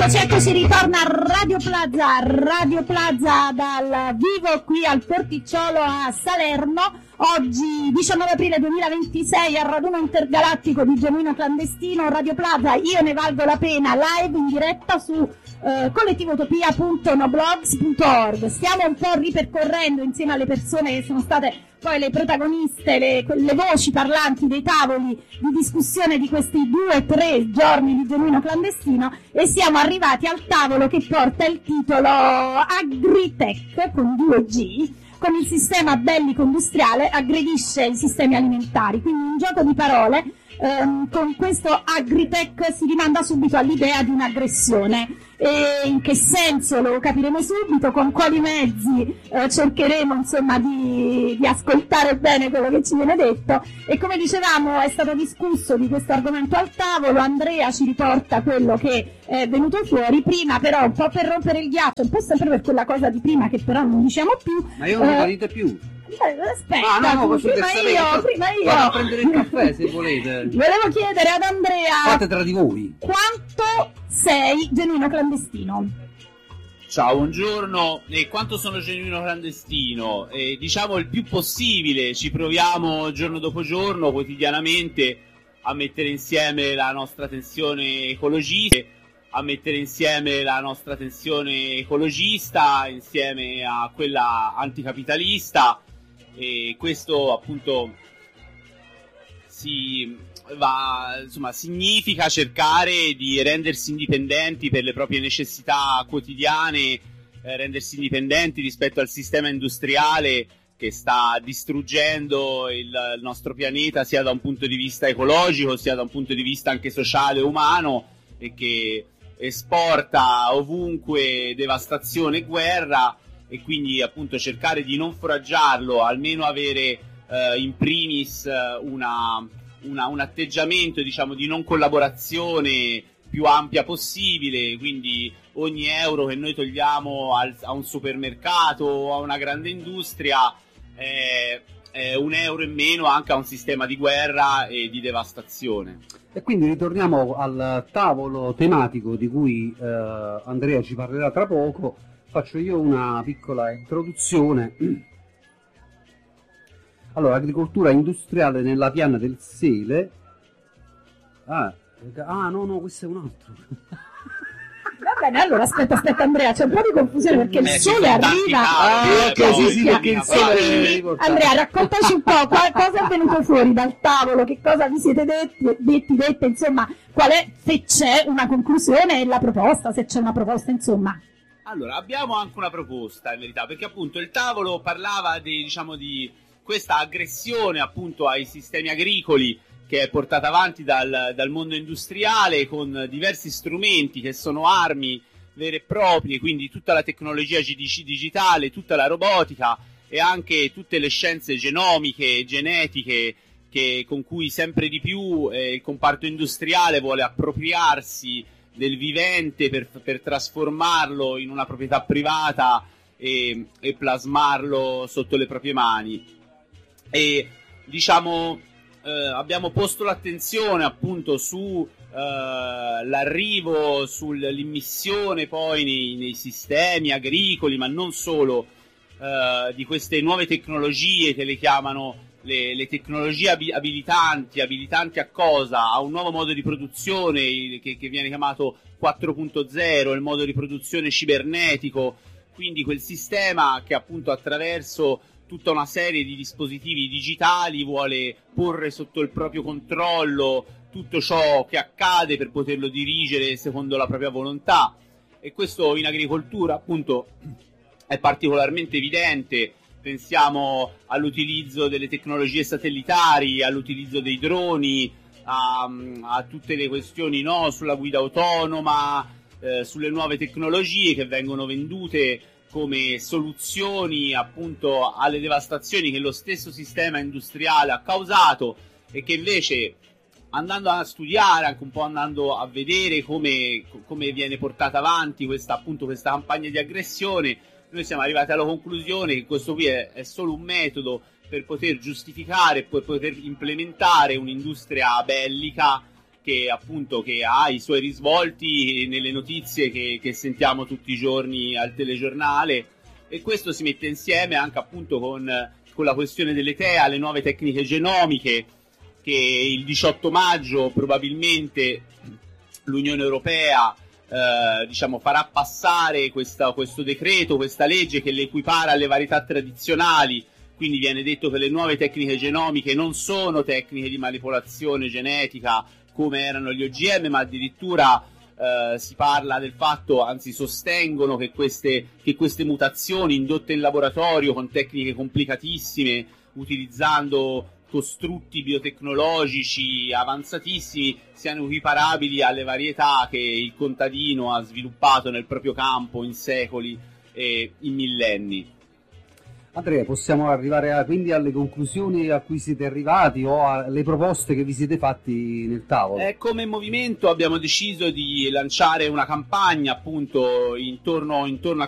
Eccoci, eccoci, ritorna Radio Plaza dal vivo qui al Porticciolo a Salerno. Oggi 19 aprile 2026 al raduno intergalattico di Genuino Clandestino, Radio Plaza, io ne valgo la pena, live in diretta su collettivotopia.noblogs.org. Stiamo un po' ripercorrendo insieme alle persone che sono state poi le protagoniste, le voci parlanti dei tavoli di discussione di questi 2 o 3 giorni di Genuino Clandestino, e siamo arrivati al tavolo che porta il titolo Agritech con 2G. Con il sistema bellico industriale aggredisce i sistemi alimentari, quindi un gioco di parole. Con questo Agritech si rimanda subito all'idea di un'aggressione. E in che senso lo capiremo subito, con quali mezzi cercheremo insomma di ascoltare bene quello che ci viene detto. E come dicevamo, è stato discusso di questo argomento al tavolo. Andrea ci riporta quello che è venuto fuori prima, però un po' per rompere il ghiaccio, un po' sempre per quella cosa di prima che però non diciamo più. Ma io non lo dite più. Aspetta, prima io vado a prendere il caffè se volete. Volevo chiedere ad Andrea, fate tra di voi, quanto sei genuino clandestino? Ciao, buongiorno. E quanto sono genuino clandestino? Diciamo il più possibile, ci proviamo giorno dopo giorno, quotidianamente, a mettere insieme la nostra tensione ecologista, insieme a quella anticapitalista, e questo appunto significa cercare di rendersi indipendenti per le proprie necessità quotidiane, rendersi indipendenti rispetto al sistema industriale che sta distruggendo il nostro pianeta, sia da un punto di vista ecologico sia da un punto di vista anche sociale e umano, e che esporta ovunque devastazione e guerra. E quindi appunto cercare di non foraggiarlo, almeno avere in primis un atteggiamento, diciamo, di non collaborazione più ampia possibile. Quindi ogni euro che noi togliamo a un supermercato o a una grande industria è un euro in meno anche a un sistema di guerra e di devastazione. E quindi ritorniamo al tavolo tematico di cui Andrea ci parlerà tra poco. Faccio io una piccola introduzione. Allora, agricoltura industriale nella piana del Sele. No, questo è un altro. Va bene, allora aspetta Andrea, c'è un po' di confusione perché il sole arriva. Perché il sole Andrea, raccontaci un po' cosa è venuto fuori dal tavolo, che cosa vi siete dette, insomma, qual è, se c'è una conclusione e la proposta, se c'è una proposta, insomma. Allora, abbiamo anche una proposta in verità, perché appunto il tavolo parlava di questa aggressione appunto ai sistemi agricoli che è portata avanti dal mondo industriale con diversi strumenti che sono armi vere e proprie, quindi tutta la tecnologia digitale, tutta la robotica e anche tutte le scienze genomiche e genetiche con cui sempre di più il comparto industriale vuole appropriarsi del vivente per trasformarlo in una proprietà privata e plasmarlo sotto le proprie mani. E abbiamo posto l'attenzione appunto su l'arrivo, sull'immissione poi nei sistemi agricoli, ma non solo, di queste nuove tecnologie che le chiamano le tecnologie abilitanti a cosa? A un nuovo modo di produzione che viene chiamato 4.0, il modo di produzione cibernetico, quindi quel sistema che appunto attraverso tutta una serie di dispositivi digitali vuole porre sotto il proprio controllo tutto ciò che accade per poterlo dirigere secondo la propria volontà. E questo in agricoltura appunto è particolarmente evidente. Pensiamo all'utilizzo delle tecnologie satellitari, all'utilizzo dei droni, a tutte le questioni sulla guida autonoma, sulle nuove tecnologie che vengono vendute come soluzioni appunto alle devastazioni che lo stesso sistema industriale ha causato, e che invece, andando a studiare, anche un po' andando a vedere come viene portata avanti questa campagna di aggressione, noi siamo arrivati alla conclusione che questo qui è solo un metodo per poter giustificare, per poter implementare un'industria bellica che appunto che ha i suoi risvolti nelle notizie che sentiamo tutti i giorni al telegiornale, e questo si mette insieme anche appunto con la questione delle TEA, le nuove tecniche genomiche, che il 18 maggio probabilmente l'Unione Europea farà passare questo decreto, questa legge che le equipara alle varietà tradizionali. Quindi viene detto che le nuove tecniche genomiche non sono tecniche di manipolazione genetica come erano gli OGM, ma addirittura si parla del fatto, anzi sostengono che queste mutazioni indotte in laboratorio con tecniche complicatissime, utilizzando costrutti biotecnologici avanzatissimi, siano equiparabili alle varietà che il contadino ha sviluppato nel proprio campo in secoli e in millenni. Andrea, possiamo arrivare quindi alle conclusioni a cui siete arrivati o alle proposte che vi siete fatti nel tavolo? Come movimento abbiamo deciso di lanciare una campagna appunto intorno a